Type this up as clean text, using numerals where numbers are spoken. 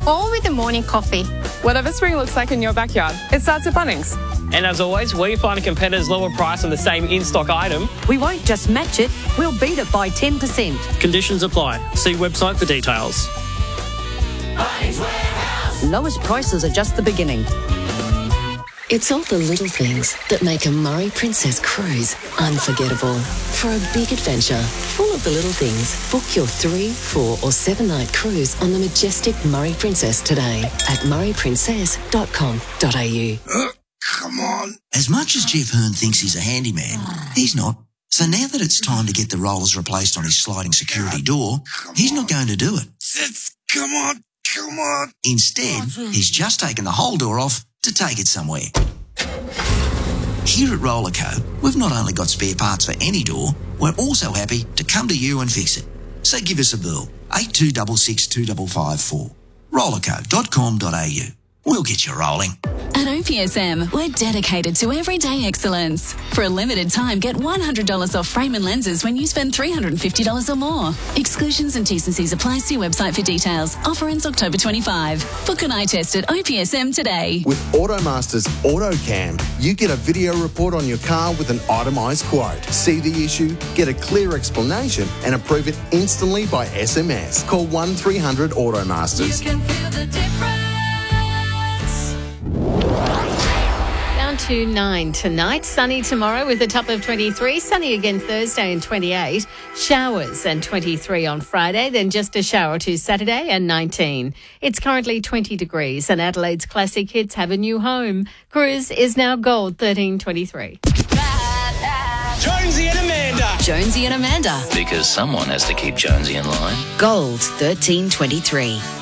or with a morning coffee. Whatever spring looks like in your backyard, it starts at Bunnings. And as always, we find a competitor's lower price on the same in-stock item. We won't just match it, we'll beat it by 10%. Conditions apply. See website for details. Bunnings Warehouse. Lowest prices are just the beginning. It's all the little things that make a Murray Princess cruise unforgettable. For a big adventure full of the little things, book your 3, 4 or 7-night cruise on the majestic Murray Princess today at murrayprincess.com.au. Come on. As much as Jeff Hearn thinks he's a handyman, he's not. So now that it's time to get the rollers replaced on his sliding security door, he's not going to do it. Come on. Instead, he's just taken the whole door off to take it somewhere. Here at Rollerco, we've not only got spare parts for any door, we're also happy to come to you and fix it. So give us a bill, 8266 2554. Rollerco.com.au. We'll get you rolling. At OPSM, we're dedicated to everyday excellence. For a limited time, get $100 off frame and lenses when you spend $350 or more. Exclusions and T&Cs apply. See website for details. Offer ends October 25. Book an eye test at OPSM today. With AutoMaster's AutoCam, you get a video report on your car with an itemised quote. See the issue, get a clear explanation and approve it instantly by SMS. Call 1300 AutoMasters. You can feel the difference. To 9 tonight, sunny tomorrow with a top of 23, sunny again Thursday and 28, showers and 23 on Friday, then just a shower or two Saturday and 19. It's currently 20 degrees and Adelaide's classic hits have a new home. Cruise is now gold 13.23. Jonesy and Amanda. Jonesy and Amanda. Because someone has to keep Jonesy in line. Gold 13.23.